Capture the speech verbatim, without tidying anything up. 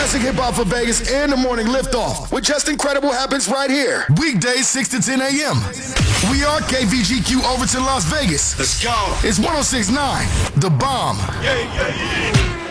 classic hip-hop for Vegas and the morning liftoff, where just incredible happens right here. Weekdays, six to ten a.m. We are K V G Q Overton, Las Vegas. Let's go. It's one oh six point nine, The Bomb. Yeah, yeah, yeah.